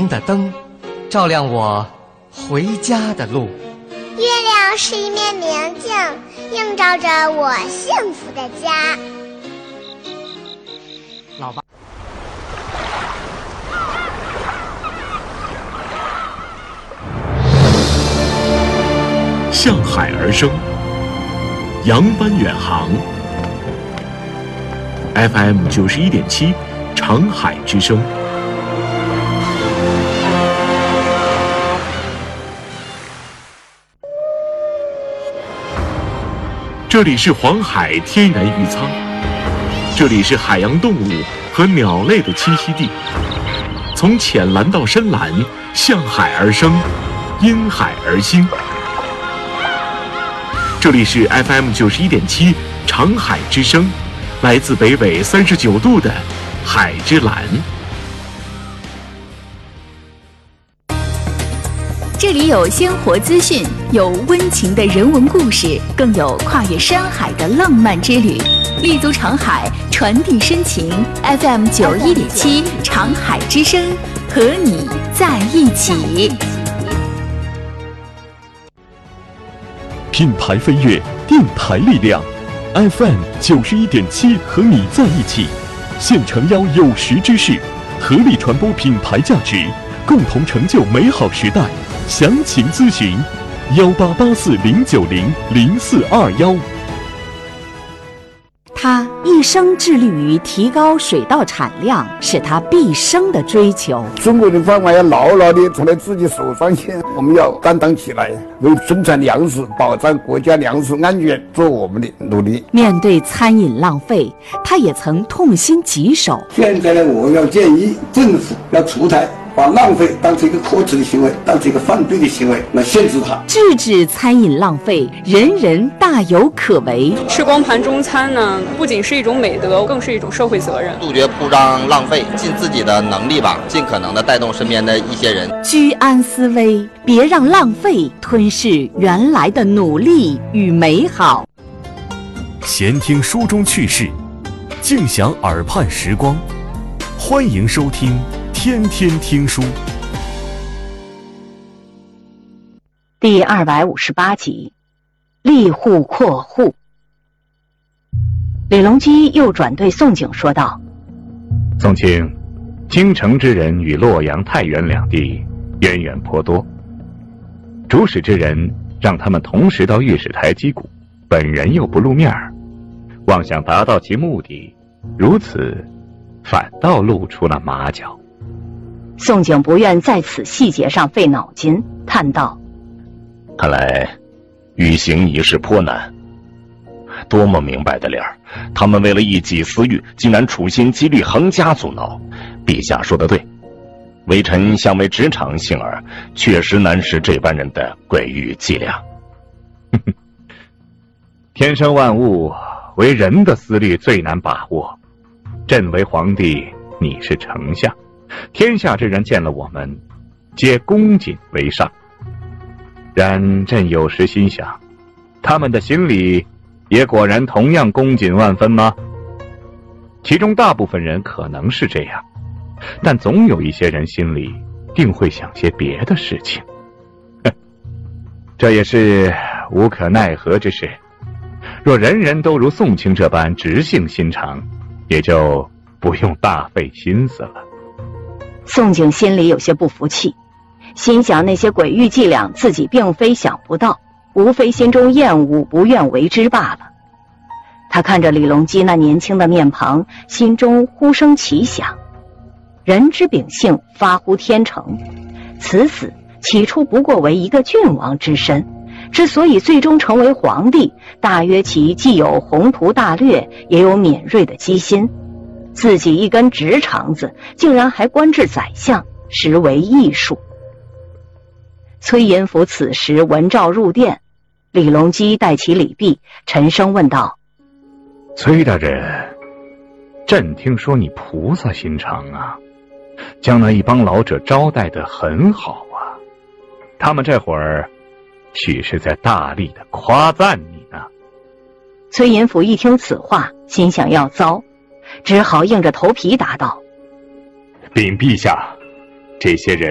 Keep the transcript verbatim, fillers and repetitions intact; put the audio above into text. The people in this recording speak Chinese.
灵的灯，照亮我回家的路。 月亮是一面明镜，映照着我幸福的家。 老爸， 向海而生，扬帆远航。F M 九十一点七，长海之声。这里是黄海天然渔仓，这里是海洋动物和鸟类的栖息地。从浅蓝到深蓝，向海而生，因海而兴。这里是 F M 九十一点七，长海之声，来自北纬三十九度的海之蓝。 这里有鲜活资讯，有温情的人文故事，更有跨越山海的浪漫之旅。立足长海，传递深情。F M 九一点七，长海之声，和你在一起。 品牌飞跃，电台力量。F M 九十一点七，和你在一起。现诚邀有识之士，合力传播品牌价值，共同成就美好时代。详情咨询幺八八四零九零零四二幺。 他一生致力于提高水稻产量，是他毕生的追求。 中国人饭碗要牢牢地从在自己手上先，我们要担当起来，为生产粮食、保障国家粮食安全做我们的努力。 面对餐饮浪费，他也曾痛心疾首。 现在呢，我要建议政府要出台，把浪费当成一个可耻的行为，当成一个犯罪的行为来限制它， 制止餐饮浪费，人人大有可为。 吃光盘中餐呢，不仅是一种美德，更是一种社会责任。 杜绝铺张浪费，尽自己的能力吧，尽可能的带动身边的一些人。 居安思危，别让浪费吞噬原来的努力与美好。 闲听书中趣事，静享耳畔时光。欢迎收听天天听书第二百五十八集，立户扩户。李隆基又转对宋璟说道： 宋卿，京城之人与洛阳、太原两地渊源颇多，主使之人让他们同时到御史台击鼓，本人又不露面儿，妄想达到其目的，如此反倒露出了马脚。 宋璟不愿在此细节上费脑筋，叹道： 看来欲行一事颇难。多么明白的理儿，他们为了一己私欲，竟然处心积虑横加阻挠。陛下说得对，微臣相为职场幸儿，确实难识这般人的诡异伎俩。 天生万物，为人的私利最难把握。朕为皇帝，你是丞相，天下之人见了我们，皆恭谨为上。然朕有时心想，他们的心里也果然同样恭谨万分吗？其中大部分人可能是这样，但总有一些人心里定会想些别的事情。这也是无可奈何之事。若人人都如宋卿这般直性心肠，也就不用大费心思了。 宋璟心里有些不服气，心想那些诡异伎俩自己并非想不到，无非心中厌恶，不愿为之罢了。他看着李隆基那年轻的面庞，心中忽生奇想：人之秉性发乎天成，此死起初不过为一个郡王之身，之所以最终成为皇帝，大约其既有宏图大略，也有敏锐的机心。自己一根直肠子，竟然还官至宰相，实为艺术。崔寅甫此时闻召入殿，李隆基带起礼毕，沉声问道： 崔大人，朕听说你菩萨心肠啊，将那一帮老者招待得很好啊，他们这会儿许是在大力的夸赞你呢。 崔寅甫一听此话，心想要糟，只好硬着头皮答道： 禀陛下，这些人